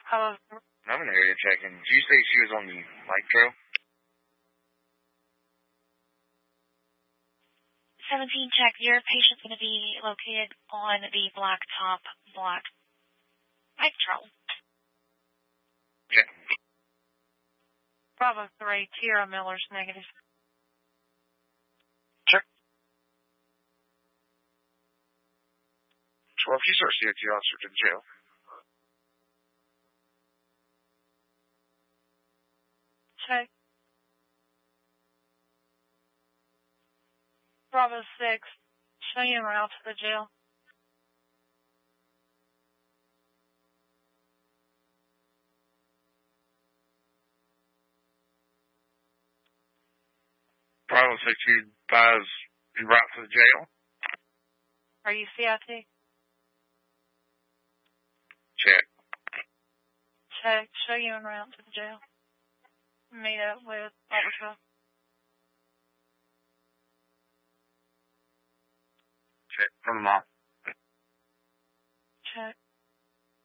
Hello. I'm in area checking. Did you say she was on the bike trail? 17 check. Your patient's going to be located on the Blacktop Black bike trail. Okay. Bravo 3, Tierra Miller's negative. Check. 12, you start COT officer to the jail. Check. Bravo 6, show you around to the jail. Bravo 6, you advise en route to the jail. Are you CIT? Check. Check. Show you en route to the jail. Meet up with Officer. Check. From the mall. Check.